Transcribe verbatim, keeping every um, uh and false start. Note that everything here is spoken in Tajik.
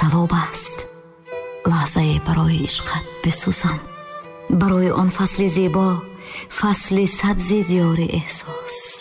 савоб аст. лаҳзае барои ишқат бисӯзам, барои он фасли зебо, фасли сабзи диёри эҳсос.